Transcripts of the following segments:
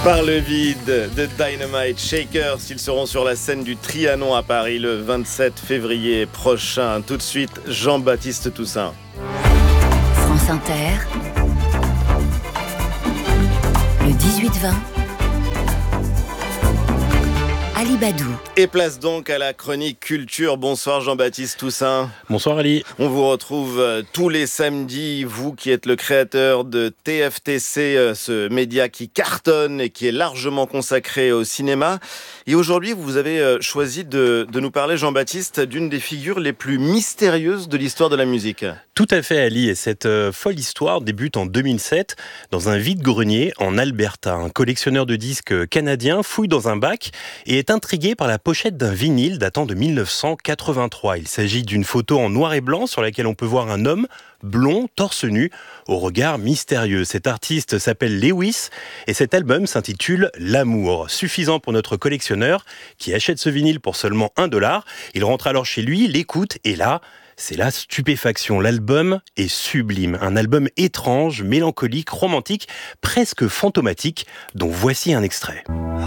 Par le vide de Dynamite Shakers, ils seront sur la scène du Trianon à Paris le 27 février prochain. Tout de suite, Jean-Baptiste Toussaint. France Inter, le 18-20, Ali Badou. Et place donc à la chronique culture. Bonsoir Jean-Baptiste Toussaint. Bonsoir Ali. On vous retrouve tous les samedis, vous qui êtes le créateur de TFTC, ce média qui cartonne et qui est largement consacré au cinéma. Et aujourd'hui, vous avez choisi de nous parler, Jean-Baptiste, d'une des figures les plus mystérieuses de l'histoire de la musique. Tout à fait Ali, et cette folle histoire débute en 2007 dans un vide-grenier en Alberta. Un collectionneur de disques canadien fouille dans un bac et est intrigué par la pochette d'un vinyle datant de 1983. Il s'agit d'une photo en noir et blanc sur laquelle on peut voir un homme blond, torse nu, au regard mystérieux. Cet artiste s'appelle Lewis et cet album s'intitule L'amour. Suffisant pour notre collectionneur qui achète ce vinyle pour seulement $1. Il rentre alors chez lui, l'écoute et là, c'est la stupéfaction. L'album est sublime. Un album étrange, mélancolique, romantique, presque fantomatique, dont voici un extrait.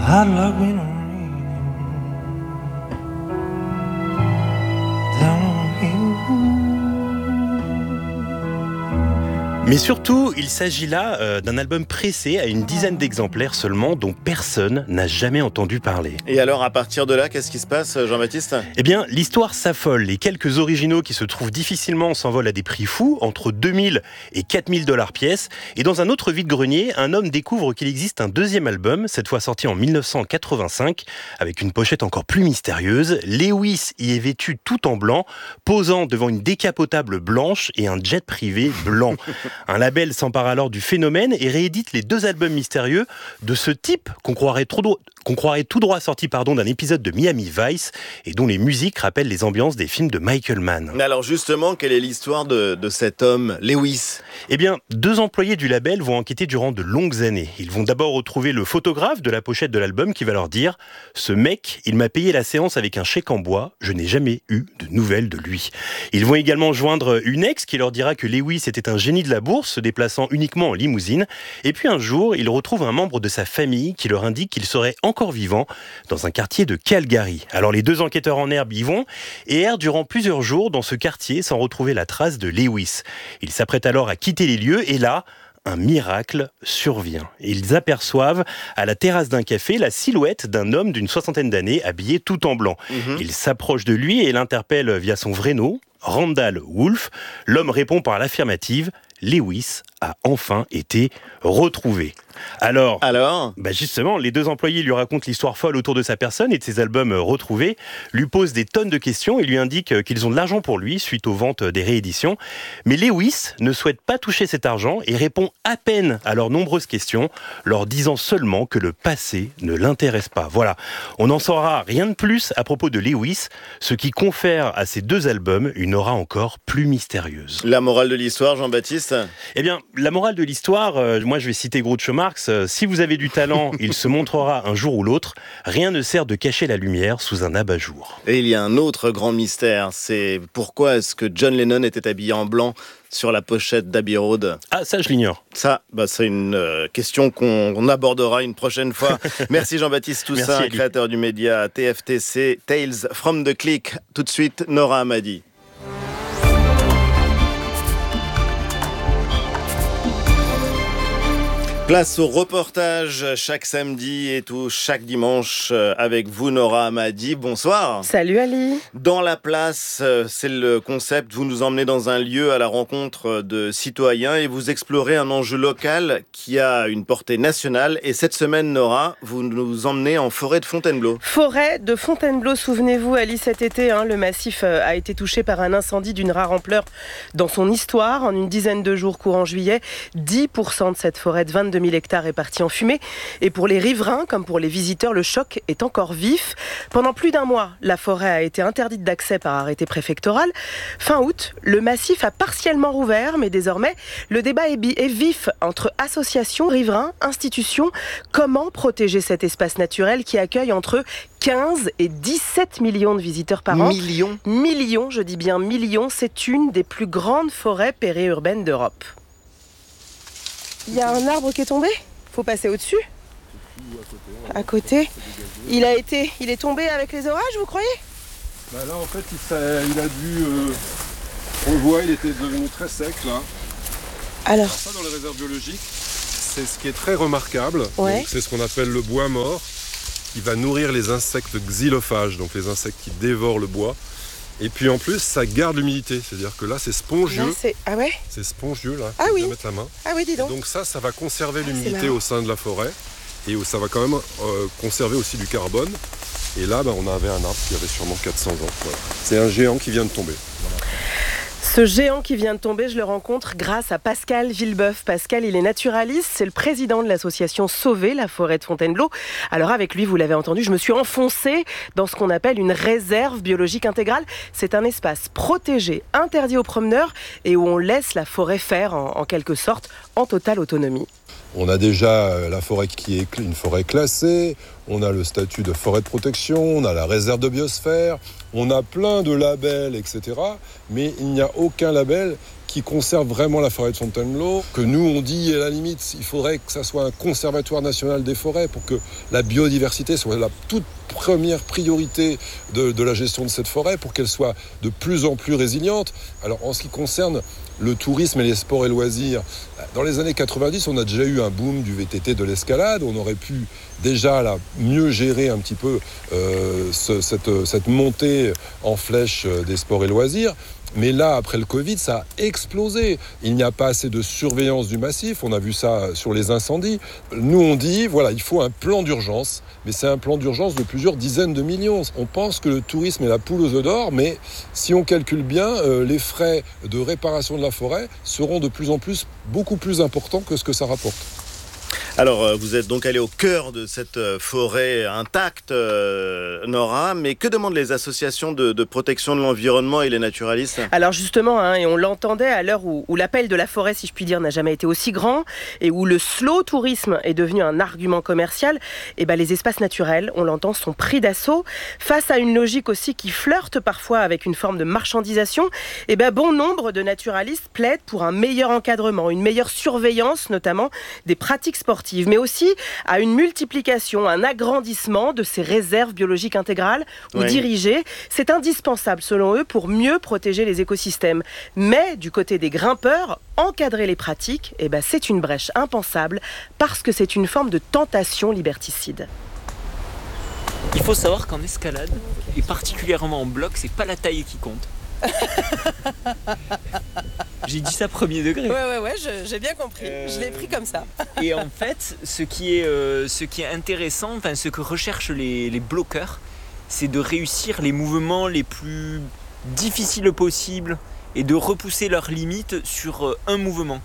Mais surtout, il s'agit là d'un album pressé à une dizaine d'exemplaires seulement, dont personne n'a jamais entendu parler. Et alors, à partir de là, qu'est-ce qui se passe, Jean-Baptiste ? Eh bien, l'histoire s'affole. Les quelques originaux qui se trouvent difficilement s'envolent à des prix fous, entre 2000 et $4000 pièce. Et dans un autre vide-grenier, un homme découvre qu'il existe un deuxième album, cette fois sorti en 1985, avec une pochette encore plus mystérieuse. Lewis y est vêtu tout en blanc, posant devant une décapotable blanche et un jet privé blanc. Un label s'empare alors du phénomène et réédite les deux albums mystérieux de ce type qu'on croirait tout droit sorti d'un épisode de Miami Vice et dont les musiques rappellent les ambiances des films de Michael Mann. Alors justement, quelle est l'histoire de cet homme, Lewis ? Eh bien, deux employés du label vont enquêter durant de longues années. Ils vont d'abord retrouver le photographe de la pochette de l'album qui va leur dire « Ce mec, il m'a payé la séance avec un chèque en bois, je n'ai jamais eu de nouvelles de lui ». Ils vont également joindre une ex qui leur dira que Lewis était un génie de la bourse, se déplaçant uniquement en limousine. Et puis un jour, ils retrouvent un membre de sa famille qui leur indique qu'il serait encore vivant dans un quartier de Calgary. Alors les deux enquêteurs en herbe y vont et errent durant plusieurs jours dans ce quartier sans retrouver la trace de Lewis. Ils s'apprêtent alors à quitter les lieux et là, un miracle survient. Ils aperçoivent à la terrasse d'un café la silhouette d'un homme d'une soixantaine d'années habillé tout en blanc. Ils s'approchent de lui et l'interpellent via son vrai nom, Randall Wolf. L'homme répond par l'affirmative. Lewis a enfin été retrouvé. Alors justement, les deux employés lui racontent l'histoire folle autour de sa personne et de ses albums retrouvés, lui posent des tonnes de questions et lui indiquent qu'ils ont de l'argent pour lui suite aux ventes des rééditions. Mais Lewis ne souhaite pas toucher cet argent et répond à peine à leurs nombreuses questions, leur disant seulement que le passé ne l'intéresse pas. Voilà, on n'en saura rien de plus à propos de Lewis, ce qui confère à ces deux albums une aura encore plus mystérieuse. La morale de l'histoire, Jean-Baptiste ? Eh bien, la morale de l'histoire, moi je vais citer Groucho Marx, si vous avez du talent, il se montrera un jour ou l'autre, rien ne sert de cacher la lumière sous un abat-jour. Et il y a un autre grand mystère, c'est pourquoi est-ce que John Lennon était habillé en blanc sur la pochette d'Abbey Road ? Ah, ça je l'ignore. Ça, c'est une question qu'on abordera une prochaine fois. Merci Jean-Baptiste Toussaint, Merci, créateur du média TFTC, Tales from the Click. Tout de suite, Nora Hamadi. Place au reportage chaque samedi et chaque dimanche avec vous, Nora Hamadi. Bonsoir. Salut Ali. Dans la place, c'est le concept. Vous nous emmenez dans un lieu à la rencontre de citoyens et vous explorez un enjeu local qui a une portée nationale. Et cette semaine, Nora, vous nous emmenez en forêt de Fontainebleau. Forêt de Fontainebleau, souvenez-vous Ali, cet été, le massif a été touché par un incendie d'une rare ampleur dans son histoire. En une dizaine de jours courant juillet, 10% de cette forêt de 22 000 hectares est partie en fumée. Et pour les riverains, comme pour les visiteurs, le choc est encore vif. Pendant plus d'un mois, la forêt a été interdite d'accès par arrêté préfectoral. Fin août, le massif a partiellement rouvert, mais désormais, le débat est vif entre associations, riverains, institutions. Comment protéger cet espace naturel qui accueille entre 15 et 17 millions de visiteurs par an. Millions, je dis bien millions. C'est une des plus grandes forêts périurbaines d'Europe. Il y a un arbre qui est tombé ? Faut passer au-dessus ? À côté. Il est tombé avec les orages, vous croyez ? Là, en fait, il a dû... on le voit, il était devenu très sec, là. Alors Ça, dans les réserves biologiques, c'est ce qui est très remarquable. Ouais. Donc, c'est ce qu'on appelle le bois mort, qui va nourrir les insectes xylophages, donc les insectes qui dévorent le bois. Et puis en plus, ça garde l'humidité, c'est-à-dire que là, c'est spongieux. là, Ah ouais ? C'est spongieux, là. Ah faut oui. bien mettre la main. Ah oui, dis Et donc. donc ça va conserver c'est l'humidité marrant. au sein de la forêt. Et ça va quand même conserver aussi du carbone. Et là, on avait un arbre qui avait sûrement 400 ans. Voilà. C'est un géant qui vient de tomber. Ce géant qui vient de tomber, je le rencontre grâce à Pascal Villeboeuf. Pascal, il est naturaliste, c'est le président de l'association Sauver la forêt de Fontainebleau. Alors avec lui, vous l'avez entendu, je me suis enfoncée dans ce qu'on appelle une réserve biologique intégrale. C'est un espace protégé, interdit aux promeneurs et où on laisse la forêt faire en quelque sorte, en totale autonomie. On a déjà la forêt qui est une forêt classée, on a le statut de forêt de protection, on a la réserve de biosphère, on a plein de labels, etc. Mais il n'y a aucun label qui conserve vraiment la forêt de Fontainebleau. Que nous, on dit, à la limite, il faudrait que ça soit un conservatoire national des forêts pour que la biodiversité soit la toute première priorité de la gestion de cette forêt, pour qu'elle soit de plus en plus résiliente. Alors, en ce qui concerne le tourisme et les sports et loisirs, dans les années 90, on a déjà eu un boom du VTT, de l'escalade. On aurait pu déjà là, mieux gérer un petit peu cette montée en flèche des sports et loisirs. Mais là, après le Covid, ça a explosé. Il n'y a pas assez de surveillance du massif. On a vu ça sur les incendies. Nous, on dit, voilà, il faut un plan d'urgence. Mais c'est un plan d'urgence de plusieurs dizaines de millions. On pense que le tourisme est la poule aux œufs d'or, mais si on calcule bien, les frais de réparation de la forêt seront de plus en plus beaucoup plus importants que ce que ça rapporte. Alors, vous êtes donc allé au cœur de cette forêt intacte, Nora, mais que demandent les associations de protection de l'environnement et les naturalistes ? Alors justement, et on l'entendait à l'heure où l'appel de la forêt, si je puis dire, n'a jamais été aussi grand et où le slow tourisme est devenu un argument commercial, les espaces naturels, on l'entend, sont pris d'assaut. Face à une logique aussi qui flirte parfois avec une forme de marchandisation, bon nombre de naturalistes plaident pour un meilleur encadrement, une meilleure surveillance notamment des pratiques sportives, mais aussi à une multiplication, un agrandissement de ces réserves biologiques intégrales ou dirigées. C'est indispensable selon eux pour mieux protéger les écosystèmes. Mais du côté des grimpeurs, encadrer les pratiques, c'est une brèche impensable parce que c'est une forme de tentation liberticide. Il faut savoir qu'en escalade, et particulièrement en bloc, c'est pas la taille qui compte. J'ai dit ça premier degré. Ouais, j'ai bien compris. Je l'ai pris comme ça. Et en fait, ce qui est intéressant, ce que recherchent les bloqueurs, c'est de réussir les mouvements les plus difficiles possibles et de repousser leurs limites sur un mouvement.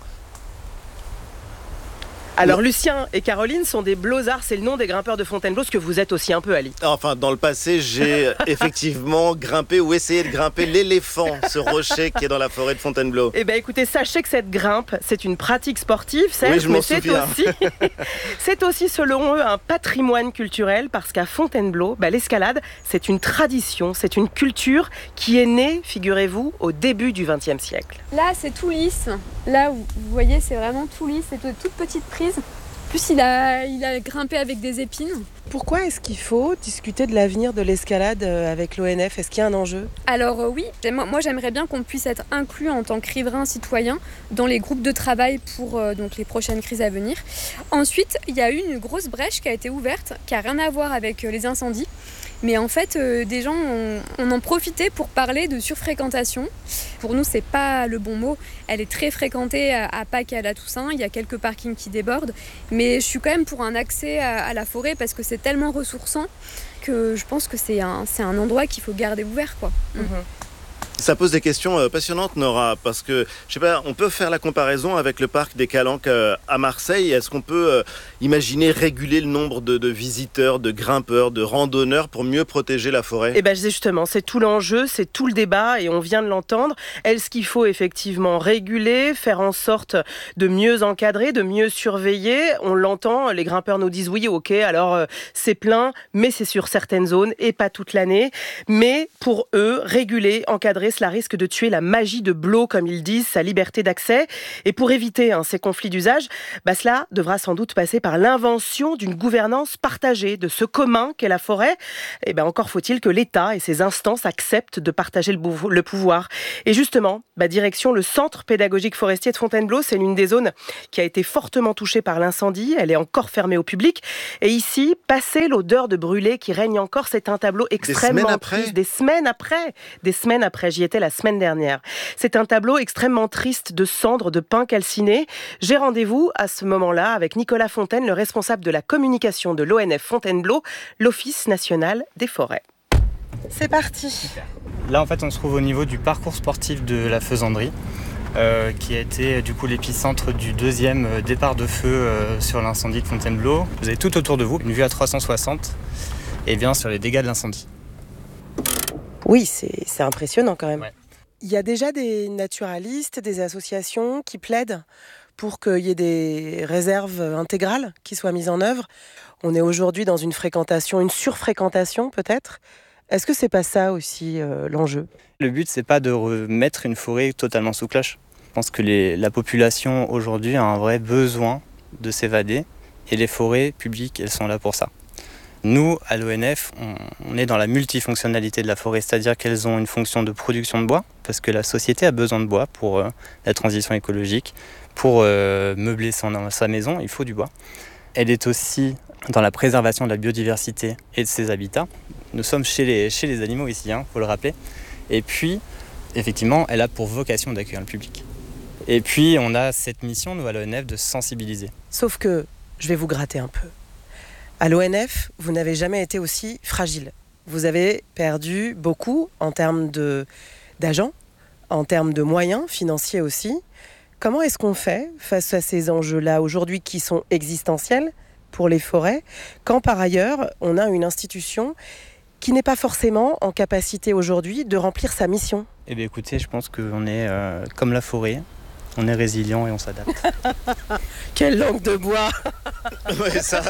Alors Lucien et Caroline sont des blozards, c'est le nom des grimpeurs de Fontainebleau, ce que vous êtes aussi un peu, Ali. Enfin, dans le passé, j'ai effectivement grimpé ou essayé de grimper l'éléphant, ce rocher qui est dans la forêt de Fontainebleau. Écoutez, sachez que cette grimpe, c'est une pratique sportive, certes, oui, je m'en mais souviens. c'est aussi, selon eux, un patrimoine culturel, parce qu'à Fontainebleau, l'escalade, c'est une tradition, c'est une culture qui est née, figurez-vous, au début du XXe siècle. Là, c'est tout lisse. Là, vous voyez, c'est vraiment tout lisse, c'est de toutes petites prises. En plus, il a grimpé avec des épines. Pourquoi est-ce qu'il faut discuter de l'avenir de l'escalade avec l'ONF ? Est-ce qu'il y a un enjeu ? Alors oui, moi j'aimerais bien qu'on puisse être inclus en tant que riverain citoyen dans les groupes de travail pour donc les prochaines crises à venir. Ensuite, il y a eu une grosse brèche qui a été ouverte, qui n'a rien à voir avec les incendies. Mais en fait, des gens on en profitait pour parler de surfréquentation. Pour nous, c'est pas le bon mot. Elle est très fréquentée à Pâques et à la Toussaint. Il y a quelques parkings qui débordent. Mais je suis quand même pour un accès à la forêt parce que c'est tellement ressourçant que je pense que c'est un endroit qu'il faut garder ouvert, quoi. Ça pose des questions passionnantes, Nora, parce que, je sais pas, on peut faire la comparaison avec le parc des Calanques à Marseille. Est-ce qu'on peut imaginer réguler le nombre de visiteurs, de grimpeurs, de randonneurs pour mieux protéger la forêt ? Justement, c'est tout l'enjeu, c'est tout le débat et on vient de l'entendre. Est-ce qu'il faut effectivement réguler, faire en sorte de mieux encadrer, de mieux surveiller ? On l'entend, les grimpeurs nous disent oui, ok, alors c'est plein, mais c'est sur certaines zones et pas toute l'année. Mais pour eux, réguler, encadrer, cela risque de tuer la magie de Blot, comme ils disent, sa liberté d'accès. Et pour éviter ces conflits d'usage, cela devra sans doute passer par l'invention d'une gouvernance partagée, de ce commun qu'est la forêt. Et encore faut-il que l'État et ses instances acceptent de partager le pouvoir. Et justement, direction le centre pédagogique forestier de Fontainebleau, c'est l'une des zones qui a été fortement touchée par l'incendie. Elle est encore fermée au public. Et ici, passer l'odeur de brûlé qui règne encore, c'est un tableau extrêmement triste. Des semaines après, j'y étais la semaine dernière. C'est un tableau extrêmement triste de cendres, de pins calcinés. J'ai rendez-vous à ce moment-là avec Nicolas Fontaine, le responsable de la communication de l'ONF Fontainebleau, l'Office national des forêts. C'est parti. Là, en fait, on se trouve au niveau du parcours sportif de la Faisanderie, qui a été du coup l'épicentre du deuxième départ de feu sur l'incendie de Fontainebleau. Vous avez tout autour de vous une vue à 360 et bien sur les dégâts de l'incendie. Oui, c'est impressionnant quand même. Ouais. Il y a déjà des naturalistes, des associations qui plaident pour qu'il y ait des réserves intégrales qui soient mises en œuvre. On est aujourd'hui dans une surfréquentation peut-être. Est-ce que c'est pas ça aussi l'enjeu ? Le but, c'est pas de remettre une forêt totalement sous cloche. Je pense que la population aujourd'hui a un vrai besoin de s'évader et les forêts publiques, elles sont là pour ça. Nous, à l'ONF, on est dans la multifonctionnalité de la forêt, c'est-à-dire qu'elles ont une fonction de production de bois, parce que la société a besoin de bois pour la transition écologique. Pour meubler sa maison, il faut du bois. Elle est aussi dans la préservation de la biodiversité et de ses habitats. Nous sommes chez les animaux ici, faut le rappeler. Et puis, effectivement, elle a pour vocation d'accueillir le public. Et puis, on a cette mission, nous, à l'ONF, de sensibiliser. Sauf que, je vais vous gratter un peu. À l'ONF, vous n'avez jamais été aussi fragile. Vous avez perdu beaucoup en termes d'agents, en termes de moyens financiers aussi. Comment est-ce qu'on fait face à ces enjeux-là aujourd'hui qui sont existentiels pour les forêts, quand par ailleurs on a une institution qui n'est pas forcément en capacité aujourd'hui de remplir sa mission ? Eh bien écoutez, je pense qu'on est comme la forêt, on est résilient et on s'adapte. Quelle langue de bois. Oui, ça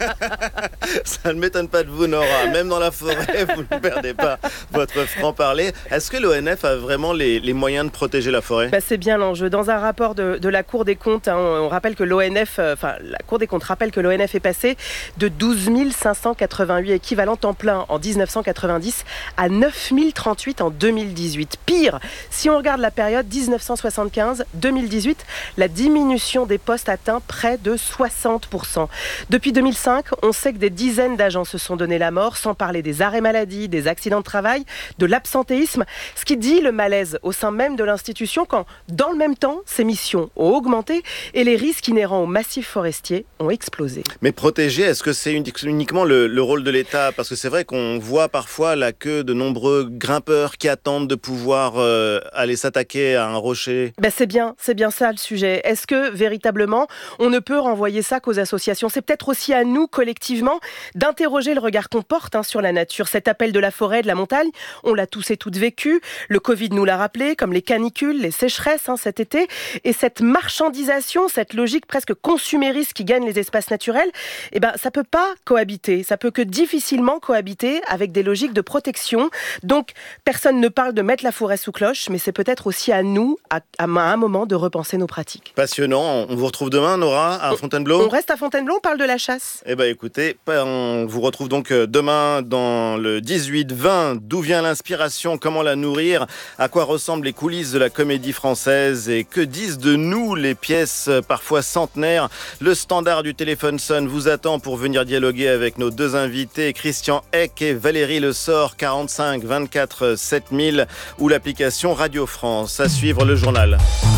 ne m'étonne pas de vous, Nora. Même dans la forêt, vous ne perdez pas votre franc-parler. Est-ce que l'ONF a vraiment les moyens de protéger la forêt ? C'est bien l'enjeu. Dans un rapport de la Cour des comptes, on rappelle que la Cour des comptes rappelle que l'ONF est passée de 12 588 équivalents temps plein en 1990 à 9 038 en 2018. Pire, si on regarde la période 1975-2018, la diminution des postes atteint près de 60%. Depuis 2005, on sait que des dizaines d'agents se sont donné la mort, sans parler des arrêts maladie, des accidents de travail, de l'absentéisme, ce qui dit le malaise au sein même de l'institution quand, dans le même temps, ses missions ont augmenté et les risques inhérents au massif forestier ont explosé. Mais protéger, est-ce que c'est uniquement le rôle de l'État ? Parce que c'est vrai qu'on voit parfois la queue de nombreux grimpeurs qui attendent de pouvoir aller s'attaquer à un rocher. C'est bien ça le sujet. Est-ce que véritablement on ne peut renvoyer ça qu'aux associations ? C'est peut-être aussi à nous collectivement d'interroger le regard qu'on porte sur la nature. Cet appel de la forêt, de la montagne, on l'a tous et toutes vécu. Le Covid nous l'a rappelé, comme les canicules, les sécheresses cet été. Et cette marchandisation, cette logique presque consumériste qui gagne les espaces naturels, ça peut pas cohabiter. Ça peut que difficilement cohabiter avec des logiques de protection. Donc personne ne parle de mettre la forêt sous cloche, mais c'est peut-être aussi à nous, à un moment, de repenser nos pratiques. Passionnant. On vous retrouve demain, Nora, à Fontainebleau. On reste à Fontainebleau, on parle de la chasse. Écoutez, on vous retrouve donc demain dans le 18-20. D'où vient l'inspiration ? Comment la nourrir ? À quoi ressemblent les coulisses de la comédie française ? Et que disent de nous les pièces parfois centenaires ? Le standard du téléphone sonne, vous attend pour venir dialoguer avec nos deux invités, Christian Eck et Valérie Le Sort, 45 24 7000 ou l'application Radio France. À suivre le journal.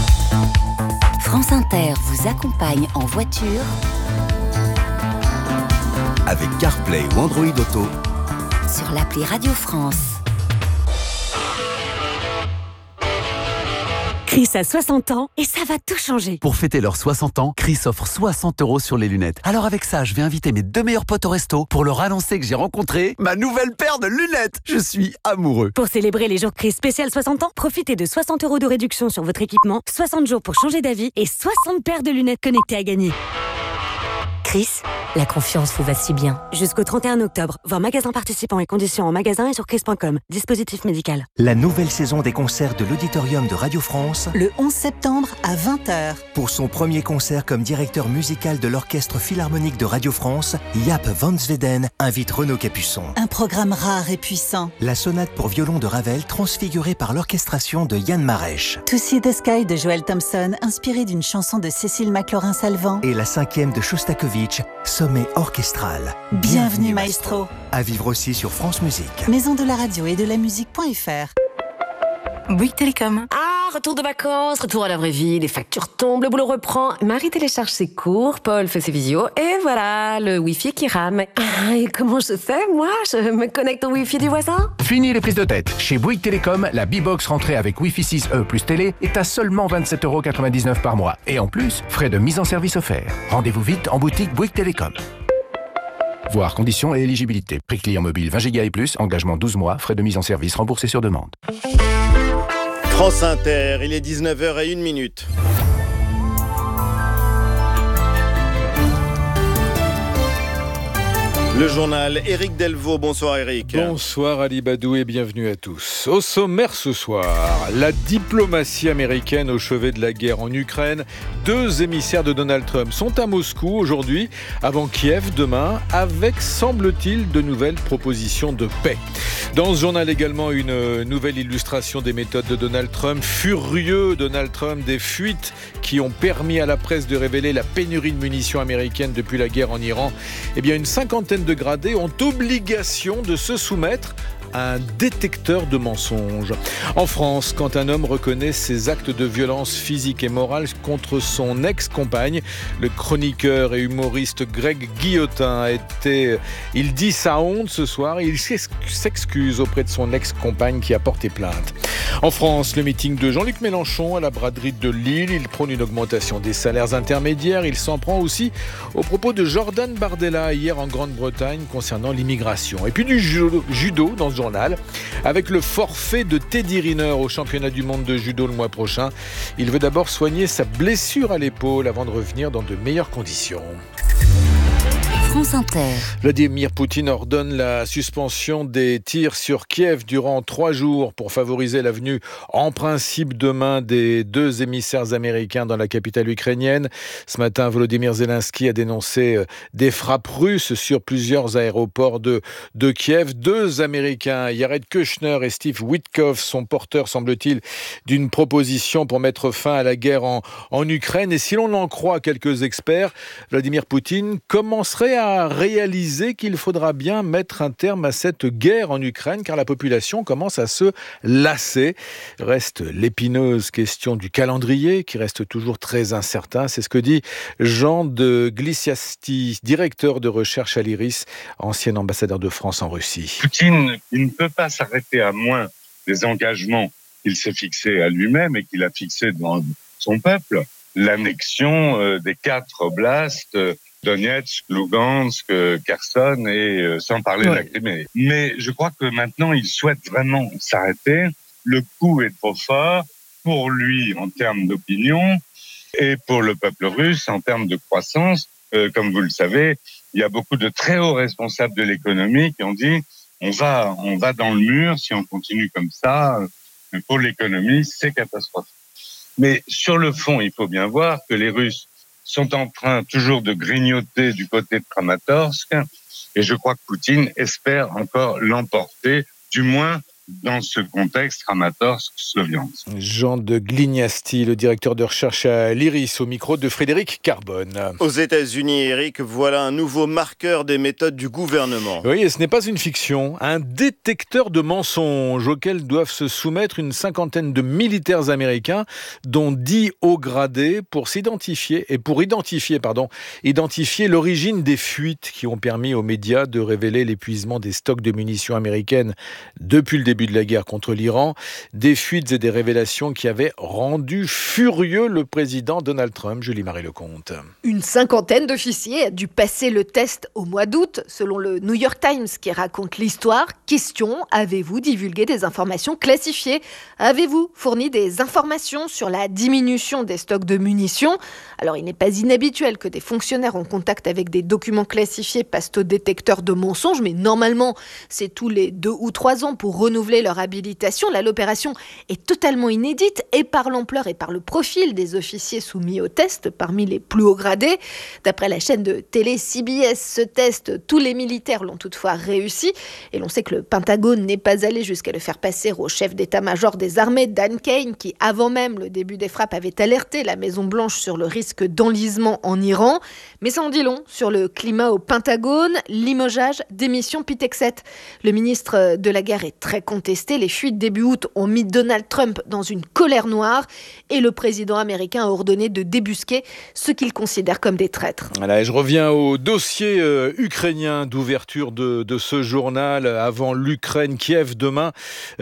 France Inter vous accompagne en voiture avec CarPlay ou Android Auto sur l'appli Radio France. Chris a 60 ans et ça va tout changer. Pour fêter leurs 60 ans, Chris offre 60 € sur les lunettes. Alors avec ça, je vais inviter mes deux meilleurs potes au resto pour leur annoncer que j'ai rencontré ma nouvelle paire de lunettes. Je suis amoureux. Pour célébrer les jours Chris spécial 60 ans, profitez de 60 € de réduction sur votre équipement, 60 jours pour changer d'avis et 60 paires de lunettes connectées à gagner. Chris, la confiance vous va si bien. Jusqu'au 31 octobre, voir magasin participants et conditions en magasin et sur chris.com. Dispositif médical. La nouvelle saison des concerts de l'Auditorium de Radio France. Le 11 septembre à 20h. Pour son premier concert comme directeur musical de l'Orchestre Philharmonique de Radio France, Jaap van Zweden invite Renaud Capuçon. Un programme rare et puissant. La sonate pour violon de Ravel transfigurée par l'orchestration de Yann Marèche. To See the Sky de Joel Thompson, inspiré d'une chanson de Cécile McLaurin-Salvant. Et la 5e de Shostakovich, sommet orchestral. Bienvenue maestro. À vivre aussi sur France Musique. Maison de la radio et de la musique.fr. Bouygues Télécom. Ah, retour de vacances, retour à la vraie vie, les factures tombent, le boulot reprend. Marie télécharge ses cours, Paul fait ses visios, et voilà, le Wi-Fi qui rame. Ah, et comment je fais, moi? Je me connecte au Wi-Fi du voisin? Fini les prises de tête. Chez Bouygues Télécom, la B-Box rentrée avec Wi-Fi 6E plus télé est à seulement 27,99€ par mois. Et en plus, frais de mise en service offerts. Rendez-vous vite en boutique Bouygues Télécom. Voir conditions et éligibilité. Prix client mobile 20 Go et plus, engagement 12 mois, frais de mise en service remboursés sur demande. France Inter, il est 19h01. Le journal, Éric Delvaux. Bonsoir Éric. Bonsoir Ali Badou et bienvenue à tous. Au sommaire ce soir, la diplomatie américaine au chevet de la guerre en Ukraine. 2 émissaires de Donald Trump sont à Moscou aujourd'hui, avant Kiev demain, avec, semble-t-il, de nouvelles propositions de paix. Dans ce journal également, une nouvelle illustration des méthodes de Donald Trump. Furieux Donald Trump des fuites qui ont permis à la presse de révéler la pénurie de munitions américaines depuis la guerre en Iran. Eh bien, une cinquantaine de gradés ont obligation de se soumettre à un détecteur de mensonges. En France, quand un homme reconnaît ses actes de violence physique et morale contre son ex-compagne, le chroniqueur et humoriste Greg Guillotin il dit sa honte ce soir et il s'excuse auprès de son ex-compagne qui a porté plainte. En France, le meeting de Jean-Luc Mélenchon à la braderie de Lille, il prône une augmentation des salaires intermédiaires, il s'en prend aussi aux propos de Jordan Bardella hier en Grande-Bretagne concernant l'immigration. Et puis du judo dans ce journal, avec le forfait de Teddy Riner au championnat du monde de judo le mois prochain. Il veut d'abord soigner sa blessure à l'épaule avant de revenir dans de meilleures conditions. France Inter. Vladimir Poutine ordonne la suspension des tirs sur Kiev durant 3 jours pour favoriser la venue en principe demain des 2 émissaires américains dans la capitale ukrainienne. Ce matin, Volodymyr Zelensky a dénoncé des frappes russes sur plusieurs aéroports de Kiev. 2 Américains, Jared Kushner et Steve Witkoff, sont porteurs, semble-t-il, d'une proposition pour mettre fin à la guerre en Ukraine. Et si l'on en croit quelques experts, Vladimir Poutine commencerait à réaliser qu'il faudra bien mettre un terme à cette guerre en Ukraine car la population commence à se lasser. Reste l'épineuse question du calendrier qui reste toujours très incertain. C'est ce que dit Jean de Glissiasti, directeur de recherche à l'IRIS, ancien ambassadeur de France en Russie. Poutine, il ne peut pas s'arrêter à moins des engagements qu'il s'est fixés à lui-même et qu'il a fixés devant son peuple. L'annexion des 4 oblasts, Donetsk, Lugansk, Kherson et sans parler de la Crimée. Mais je crois que maintenant, il souhaite vraiment s'arrêter. Le coup est trop fort pour lui en termes d'opinion et pour le peuple russe en termes de croissance. Comme vous le savez, il y a beaucoup de très hauts responsables de l'économie qui ont dit on va dans le mur si on continue comme ça. Pour l'économie, c'est catastrophique. Mais sur le fond, il faut bien voir que les Russes sont en train toujours de grignoter du côté de Kramatorsk et je crois que Poutine espère encore l'emporter, du moins dans ce contexte Kramatorsk-Sloviansk. Jean de Glissiasti, le directeur de recherche à l'IRIS, au micro de Frédéric Carbone. Aux États-Unis, Eric, voilà un nouveau marqueur des méthodes du gouvernement. Oui, et ce n'est pas une fiction, un détecteur de mensonges auquel doivent se soumettre une cinquantaine de militaires américains, dont 10 hauts gradés, pour identifier l'origine des fuites qui ont permis aux médias de révéler l'épuisement des stocks de munitions américaines depuis le début début de la guerre contre l'Iran. Des fuites et des révélations qui avaient rendu furieux le président Donald Trump. Julie-Marie Lecomte. Une cinquantaine d'officiers a dû passer le test au mois d'août, selon le New York Times qui raconte l'histoire. Question, avez-vous divulgué des informations classifiées ? Avez-vous fourni des informations sur la diminution des stocks de munitions ? Alors il n'est pas inhabituel que des fonctionnaires en contact avec des documents classifiés passent au détecteur de mensonges, mais normalement c'est tous les 2 ou 3 ans pour renouveler leur habilitation. Là, l'opération est totalement inédite et par l'ampleur et par le profil des officiers soumis au test, parmi les plus hauts gradés. D'après la chaîne de télé CBS, ce test, tous les militaires l'ont toutefois réussi. Et l'on sait que le Pentagone n'est pas allé jusqu'à le faire passer au chef d'état-major des armées, Dan Kane, qui avant même le début des frappes avait alerté la Maison-Blanche sur le risque d'enlisement en Iran. Mais ça en dit long sur le climat au Pentagone, limogeage, démission Pete Hegseth. Le ministre de la Guerre est très contesté. Les fuites début août ont mis Donald Trump dans une colère noire et le président américain a ordonné de débusquer ceux qu'il considère comme des traîtres. Voilà, et je reviens au dossier ukrainien d'ouverture de ce journal. Avant l'Ukraine, Kiev demain,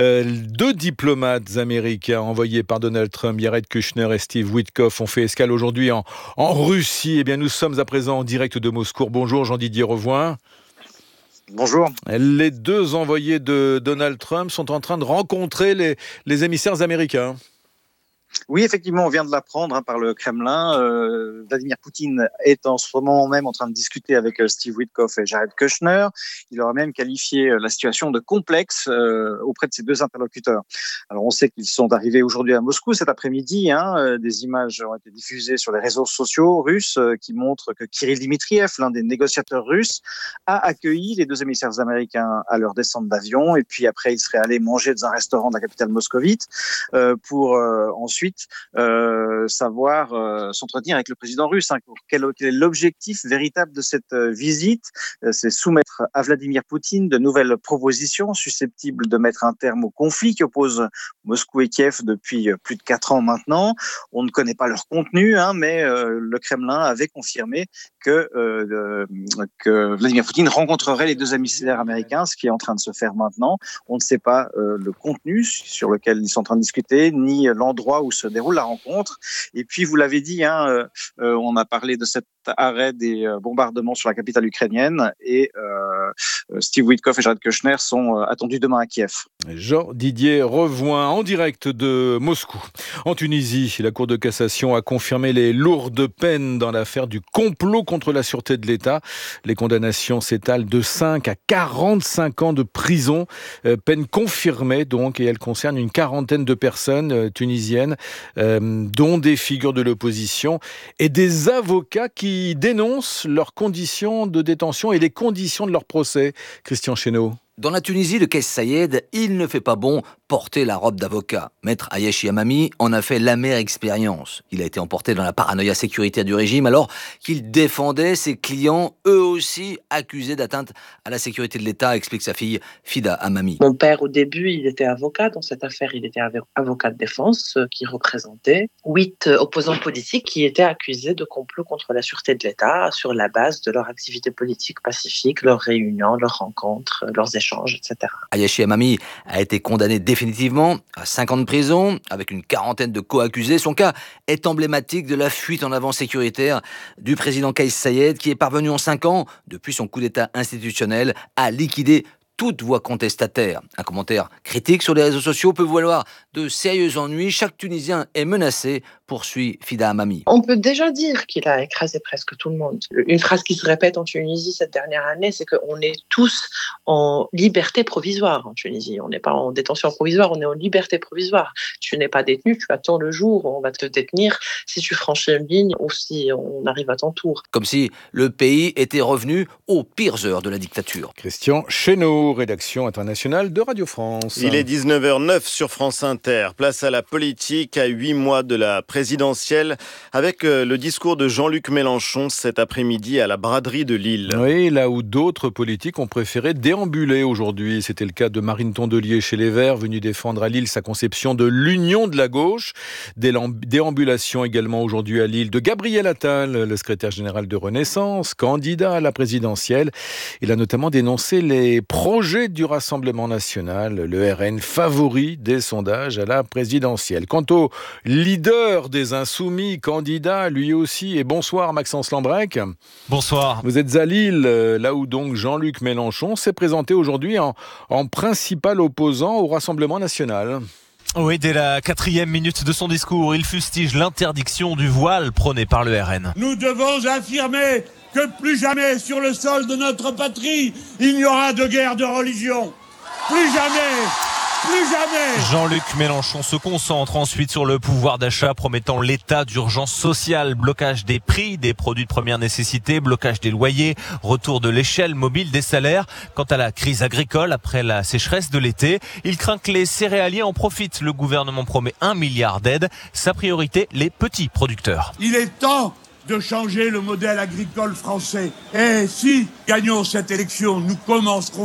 2 diplomates américains envoyés par Donald Trump, Jared Kushner et Steve Witkoff, ont fait escale aujourd'hui en Russie. Eh bien, nous sommes à présent en direct de Moscou. Bonjour Jean-Didier Revoin. Bonjour. Les 2 envoyés de Donald Trump sont en train de rencontrer les émissaires américains. Oui, effectivement, on vient de l'apprendre par le Kremlin. Vladimir Poutine est en ce moment même en train de discuter avec Steve Witkoff et Jared Kushner. Il aura même qualifié la situation de complexe auprès de ses 2 interlocuteurs. Alors, on sait qu'ils sont arrivés aujourd'hui à Moscou cet après-midi. Des images ont été diffusées sur les réseaux sociaux russes qui montrent que Kirill Dmitriev, l'un des négociateurs russes, a accueilli les 2 émissaires américains à leur descente d'avion. Et puis après, il serait allé manger dans un restaurant de la capitale moscovite pour ensuite savoir s'entretenir avec le président russe. Quel est l'objectif véritable de cette visite ? C'est soumettre à Vladimir Poutine de nouvelles propositions susceptibles de mettre un terme au conflit qui oppose Moscou et Kiev depuis plus de 4 ans maintenant. On ne connaît pas leur contenu, mais le Kremlin avait confirmé que Vladimir Poutine rencontrerait les 2 émissaires américains, ce qui est en train de se faire maintenant. On ne sait pas le contenu sur lequel ils sont en train de discuter, ni l'endroit où se déroule la rencontre. Et puis, vous l'avez dit, on a parlé de cet arrêt des bombardements sur la capitale ukrainienne et Steve Witkoff et Jared Kushner sont attendus demain à Kiev. Jean-Didier Revoin en direct de Moscou. En Tunisie, la Cour de cassation a confirmé les lourdes peines dans l'affaire du complot contre la sûreté de l'État. Les condamnations s'étalent de 5 à 45 ans de prison. Peine confirmée donc, et elle concerne une quarantaine de personnes tunisiennes, dont des figures de l'opposition et des avocats qui dénoncent leurs conditions de détention et les conditions de leur procès. Christian Chesneau. Dans la Tunisie de Kais Sayed, il ne fait pas bon porter la robe d'avocat. Maître Ayachi Amami en a fait l'amère expérience. Il a été emporté dans la paranoïa sécuritaire du régime alors qu'il défendait ses clients, eux aussi accusés d'atteinte à la sécurité de l'État, explique sa fille Fida Amami. Mon père, au début, il était avocat. Dans cette affaire, il était avocat de défense qui représentait 8 opposants politiques qui étaient accusés de complot contre la sûreté de l'État sur la base de leur activité politique pacifique, leurs réunions, leurs rencontres, leurs échanges, etc. Ayachi Amami a été condamné définitivement à 5 ans de prison avec une quarantaine de co-accusés. Son cas est emblématique de la fuite en avant sécuritaire du président Kais Sayed qui est parvenu en 5 ans, depuis son coup d'État institutionnel, à liquider toute voix contestataire. Un commentaire critique sur les réseaux sociaux peut valoir de sérieux ennuis. Chaque Tunisien est menacé, poursuit Fida Amami. On peut déjà dire qu'il a écrasé presque tout le monde. Une phrase qui se répète en Tunisie cette dernière année, c'est qu'on est tous en liberté provisoire en Tunisie. On n'est pas en détention provisoire, on est en liberté provisoire. Tu n'es pas détenu, tu attends le jour où on va te détenir si tu franchis une ligne ou si on arrive à ton tour. Comme si le pays était revenu aux pires heures de la dictature. Christian Chesneau, rédaction internationale de Radio France. Il est 19h09 sur France Inter. Place à la politique à 8 mois de la présidentielle avec le discours de Jean-Luc Mélenchon cet après-midi à la braderie de Lille. Oui, là où d'autres politiques ont préféré déambuler aujourd'hui. C'était le cas de Marine Tondelier chez Les Verts, venue défendre à Lille sa conception de l'union de la gauche. Déambulation également aujourd'hui à Lille de Gabriel Attal, le secrétaire général de Renaissance, candidat à la présidentielle. Il a notamment dénoncé les projets projet du Rassemblement national, le RN favori des sondages à la présidentielle. Quant au leader des Insoumis, candidat lui aussi, et bonsoir Maxence Lambrec. Bonsoir. Vous êtes à Lille, là où donc Jean-Luc Mélenchon s'est présenté aujourd'hui en principal opposant au Rassemblement national. Oui, dès la 4e minute de son discours, il fustige l'interdiction du voile prônée par le RN. Nous devons affirmer que plus jamais sur le sol de notre patrie, il n'y aura de guerre de religion. Plus jamais. Plus jamais. Jean-Luc Mélenchon se concentre ensuite sur le pouvoir d'achat, promettant l'état d'urgence sociale, blocage des prix des produits de première nécessité, blocage des loyers, retour de l'échelle mobile des salaires. Quant à la crise agricole après la sécheresse de l'été, il craint que les céréaliers en profitent. Le gouvernement promet 1 milliard d'aides. Sa priorité, les petits producteurs. Il est temps de changer le modèle agricole français. Et si gagnons cette élection, nous commencerons